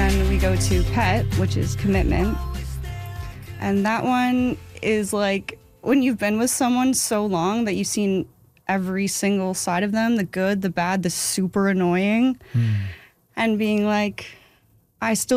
then we go to pet, which is commitment. And that one is like when you've been with someone so long that you've seen every single side of them, the good, the bad, the super annoying, and being like, I still